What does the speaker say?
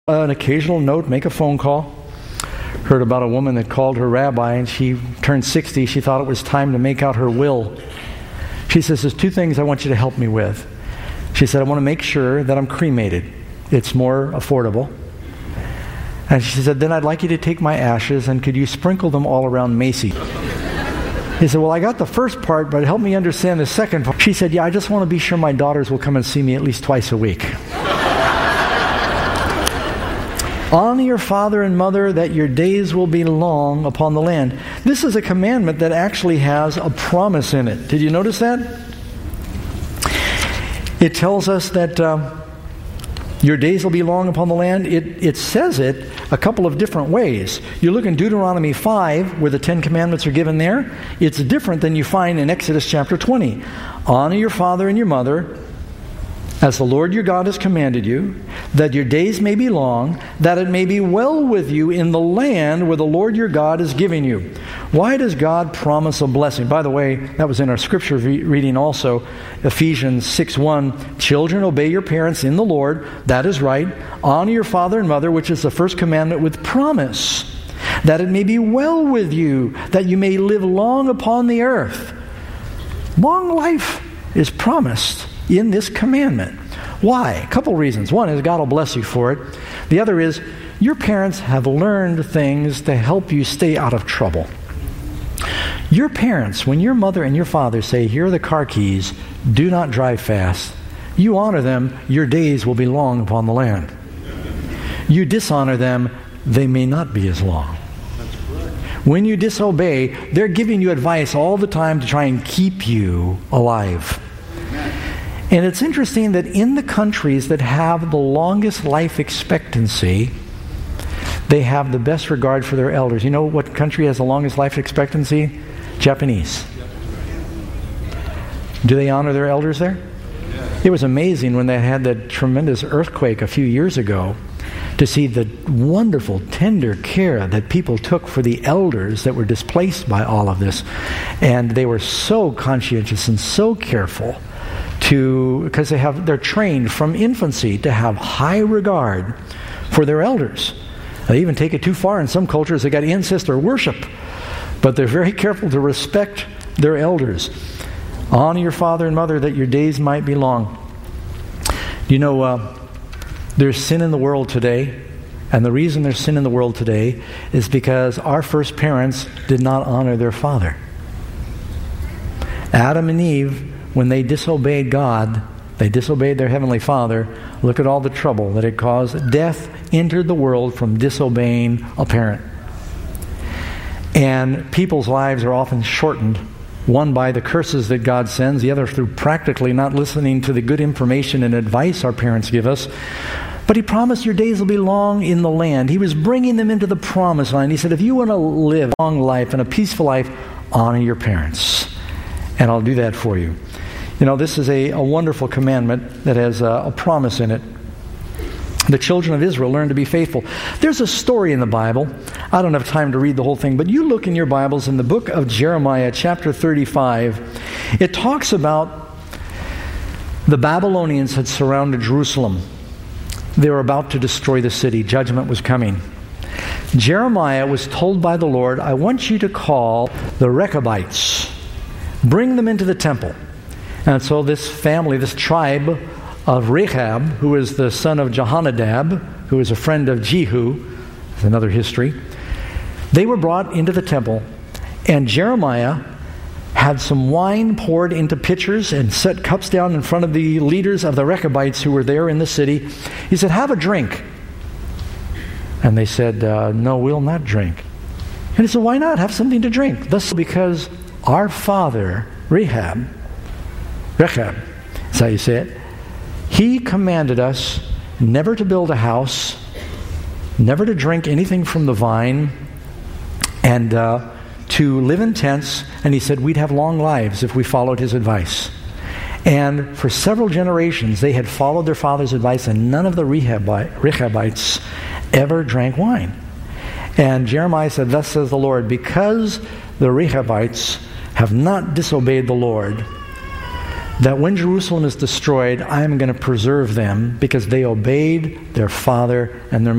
An occasional note, make a phone call. Heard about a woman that called her rabbi, and she turned 60. She thought it was time to make out her will. She says, there's two things I want you to help me with. She said, I want to make sure that I'm cremated. It's more affordable. And she said, then I'd like you to take my ashes, and could you sprinkle them all around Macy? He said, well, I got the first part, but help me understand the second part. She said, yeah, I just want to be sure my daughters will come and see me at least twice a week. Honor your father and mother, that your days will be long upon the land. This is a commandment that actually has a promise in it. Did you notice that? It tells us that your days will be long upon the land. It says it a couple of different ways. You look in Deuteronomy 5, where the Ten Commandments are given there. It's different than you find in Exodus chapter 20. Honor your father and your mother, as the Lord your God has commanded you, that your days may be long, that it may be well with you in the land where the Lord your God is giving you. Why does God promise a blessing? By the way, that was in our scripture reading also, Ephesians 6:1. Children, obey your parents in the Lord. That is right. Honor your father and mother, which is the first commandment, with promise, that it may be well with you, that you may live long upon the earth. Long life is promised in this commandment. Why? A couple reasons. One is God will bless you for it. The other is your parents have learned things to help you stay out of trouble. Your parents, when your mother and your father say, here are the car keys, do not drive fast, you honor them, your days will be long upon the land. You dishonor them, they may not be as long. When you disobey, they're giving you advice all the time to try and keep you alive. And it's interesting that in the countries that have the longest life expectancy, they have the best regard for their elders. You know what country has the longest life expectancy? Japanese. Do they honor their elders there? It was amazing when they had that tremendous earthquake a few years ago to see the wonderful, tender care that people took for the elders that were displaced by all of this. And they were so conscientious and so careful because they're trained from infancy to have high regard for their elders. They even take it too far in some cultures. They got ancestor worship, but they're very careful to respect their elders. Honor your father and mother, that your days might be long. You know, there's sin in the world today, and the reason there's sin in the world today is because our first parents did not honor their father. Adam and Eve, when they disobeyed God, they disobeyed their heavenly Father. Look at all the trouble that it caused. Death entered the world from disobeying a parent. And people's lives are often shortened, one by the curses that God sends, the other through practically not listening to the good information and advice our parents give us. But He promised your days will be long in the land. He was bringing them into the promised land. He said, if you want to live a long life and a peaceful life, honor your parents. And I'll do that for you. You know, this is a wonderful commandment that has a promise in it. The children of Israel learned to be faithful. There's a story in the Bible. I don't have time to read the whole thing, but you look in your Bibles in the book of Jeremiah, chapter 35. It talks about the Babylonians had surrounded Jerusalem. They were about to destroy the city. Judgment was coming. Jeremiah was told by the Lord, I want you to call the Rechabites. Bring them into the temple. And so this family, this tribe of Rechab, who is the son of Jehonadab, who is a friend of Jehu, that's another history, they were brought into the temple, and Jeremiah had some wine poured into pitchers and set cups down in front of the leaders of the Rechabites who were there in the city. He said, have a drink. And they said, no, we'll not drink. And he said, why not? Have something to drink. Thus, because our father, Rechab, that's how you say it, he commanded us never to build a house, never to drink anything from the vine, and to live in tents. And he said we'd have long lives if we followed his advice. And for several generations, they had followed their father's advice, and none of the Rechabites ever drank wine. And Jeremiah said, thus says the Lord, because the Rechabites have not disobeyed the Lord, that when Jerusalem is destroyed, I am going to preserve them because they obeyed their father and their